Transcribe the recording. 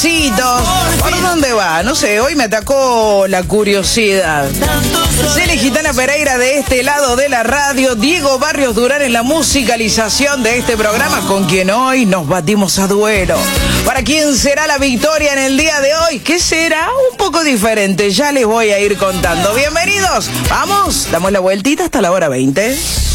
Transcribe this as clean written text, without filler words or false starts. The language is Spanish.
¿Por dónde va? No sé, hoy me atacó la curiosidad. Cele Gitana Pereira de este lado de la radio, Diego Barrios Durán en la musicalización de este programa, con quien hoy nos batimos a duelo. ¿Para quién será la victoria en el día de hoy? ¿Qué será? Un poco diferente, ya les voy a ir contando. Bienvenidos, vamos, damos la vueltita hasta la hora 20.